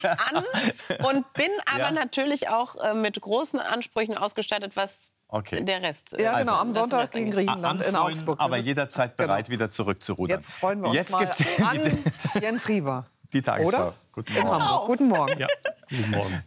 an und bin aber natürlich auch mit großen Ansprüchen ausgestattet, was der Rest. Ja, genau, am Sonntag gegen Griechenland in Augsburg. Aber jederzeit bereit, wieder zurückzurudern. Jetzt freuen wir uns mal an Jens Riewer. Die Tagesschau. Oder? Guten In Morgen. Hamburg. Guten Morgen. Ja, guten Morgen.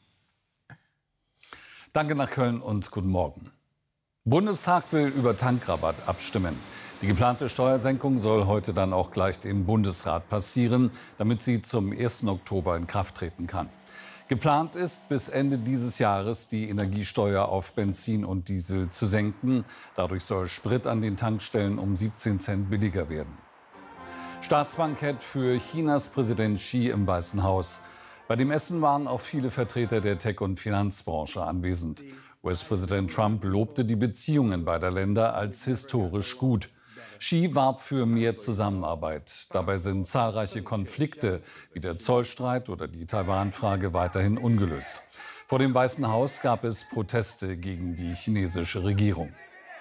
Danke nach Köln und guten Morgen. Bundestag will über Tankrabatt abstimmen. Die geplante Steuersenkung soll heute dann auch gleich im Bundesrat passieren, damit sie zum 1. Oktober in Kraft treten kann. Geplant ist, bis Ende dieses Jahres die Energiesteuer auf Benzin und Diesel zu senken. Dadurch soll Sprit an den Tankstellen um 17 Cent billiger werden. Staatsbankett für Chinas Präsident Xi im Weißen Haus. Bei dem Essen waren auch viele Vertreter der Tech- und Finanzbranche anwesend. US-Präsident Trump lobte die Beziehungen beider Länder als historisch gut. Xi warb für mehr Zusammenarbeit. Dabei sind zahlreiche Konflikte wie der Zollstreit oder die Taiwan-Frage weiterhin ungelöst. Vor dem Weißen Haus gab es Proteste gegen die chinesische Regierung.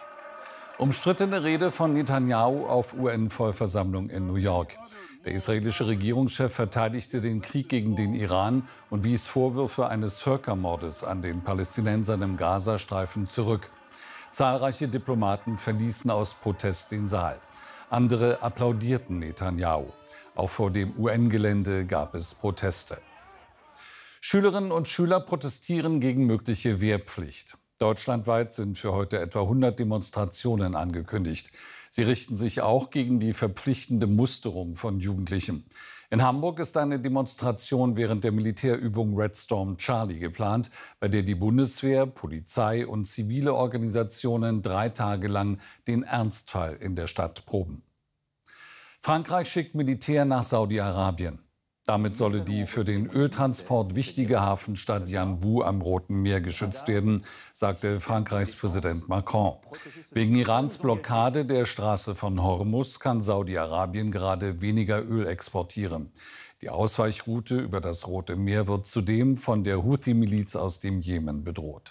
Umstrittene Rede von Netanyahu auf UN-Vollversammlung in New York. Der israelische Regierungschef verteidigte den Krieg gegen den Iran und wies Vorwürfe eines Völkermordes an den Palästinensern im Gazastreifen zurück. Zahlreiche Diplomaten verließen aus Protest den Saal. Andere applaudierten Netanyahu. Auch vor dem UN-Gelände gab es Proteste. Schülerinnen und Schüler protestieren gegen mögliche Wehrpflicht. Deutschlandweit sind für heute etwa 100 Demonstrationen angekündigt. Sie richten sich auch gegen die verpflichtende Musterung von Jugendlichen. In Hamburg ist eine Demonstration während der Militärübung Red Storm Charlie geplant, bei der die Bundeswehr, Polizei und zivile Organisationen 3 Tage lang den Ernstfall in der Stadt proben. Frankreich schickt Militär nach Saudi-Arabien. Damit solle die für den Öltransport wichtige Hafenstadt Yanbu am Roten Meer geschützt werden, sagte Frankreichs Präsident Macron. Wegen Irans Blockade der Straße von Hormuz kann Saudi-Arabien gerade weniger Öl exportieren. Die Ausweichroute über das Rote Meer wird zudem von der Houthi-Miliz aus dem Jemen bedroht.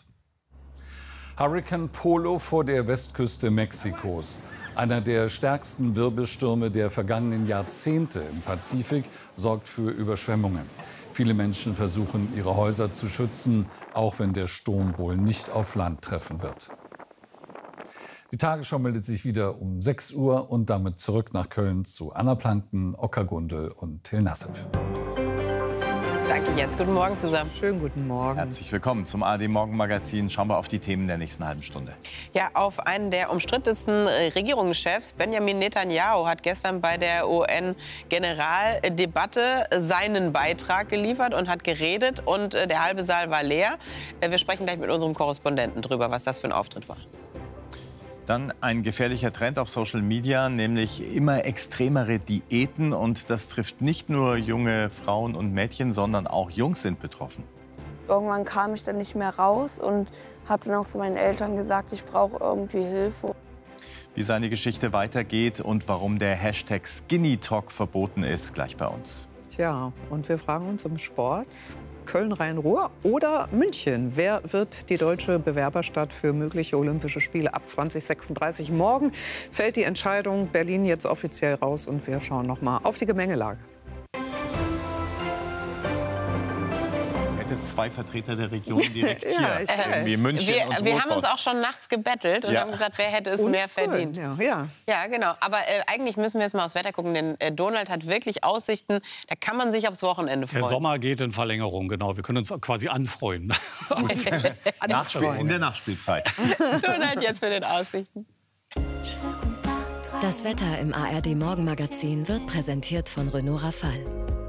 Hurrikan Polo vor der Westküste Mexikos. Einer der stärksten Wirbelstürme der vergangenen Jahrzehnte im Pazifik sorgt für Überschwemmungen. Viele Menschen versuchen, ihre Häuser zu schützen, auch wenn der Sturm wohl nicht auf Land treffen wird. Die Tagesschau meldet sich wieder um 6 Uhr und damit zurück nach Köln zu Anna Planken, Oskar Gundel und Till Nassif. Danke, Jens. Guten Morgen zusammen. Schönen guten Morgen. Herzlich willkommen zum ARD-Morgenmagazin. Schauen wir auf die Themen der nächsten halben Stunde. Ja, auf einen der umstrittensten Regierungschefs, Benjamin Netanyahu, hat gestern bei der UN-Generaldebatte seinen Beitrag geliefert und hat geredet. Und der halbe Saal war leer. Wir sprechen gleich mit unserem Korrespondenten drüber, was das für ein Auftritt war. Dann ein gefährlicher Trend auf Social Media, nämlich immer extremere Diäten. Und das trifft nicht nur junge Frauen und Mädchen, sondern auch Jungs sind betroffen. Irgendwann kam ich dann nicht mehr raus und habe dann auch zu meinen Eltern gesagt, ich brauche irgendwie Hilfe. Wie seine Geschichte weitergeht und warum der Hashtag Skinny Talk verboten ist, gleich bei uns. Tja, und wir fragen uns im Sport: Köln-Rhein-Ruhr oder München? Wer wird die deutsche Bewerberstadt für mögliche Olympische Spiele ab 2036? Morgen fällt die Entscheidung, Berlin jetzt offiziell raus, und wir schauen noch mal auf die Gemengelage. Es 2 Vertreter der Region direkt hier, Ja, irgendwie München und Wir haben Ruhrpott. uns auch schon nachts gebettelt und haben gesagt, wer hätte es mehr verdient. Ja. Ja, genau. Aber eigentlich müssen wir jetzt mal aufs Wetter gucken, denn Donald hat wirklich Aussichten. Da kann man sich aufs Wochenende freuen. Der Sommer geht in Verlängerung, genau. Wir können uns quasi anfreuen. In der Nachspielzeit. Donald jetzt mit den Aussichten. Das Wetter im ARD-Morgenmagazin wird präsentiert von Renault Rafale.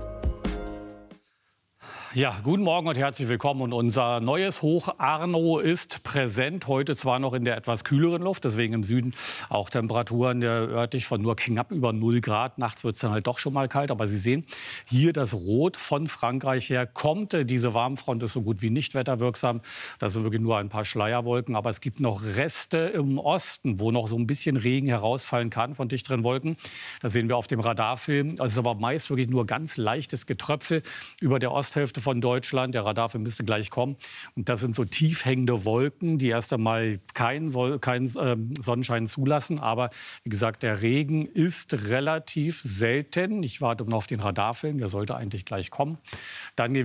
Ja, guten Morgen und herzlich willkommen. Und unser neues Hoch Arno ist präsent. Heute zwar noch in der etwas kühleren Luft, deswegen im Süden auch Temperaturen örtlich von nur knapp über 0 Grad. Nachts wird es dann halt doch schon mal kalt. Aber Sie sehen, hier das Rot von Frankreich her kommt. Diese Warmfront ist so gut wie nicht wetterwirksam. Das sind wirklich nur ein paar Schleierwolken. Aber es gibt noch Reste im Osten, wo noch so ein bisschen Regen herausfallen kann von dichteren Wolken. Das sehen wir auf dem Radarfilm. Es ist aber meist wirklich nur ganz leichtes Getröpfel über der Osthälfte von Deutschland. Der Radarfilm müsste gleich kommen. Und das sind so tief hängende Wolken, die erst einmal keinen Sonnenschein zulassen. Aber wie gesagt, der Regen ist relativ selten. Ich warte noch auf den Radarfilm, der sollte eigentlich gleich kommen. Dann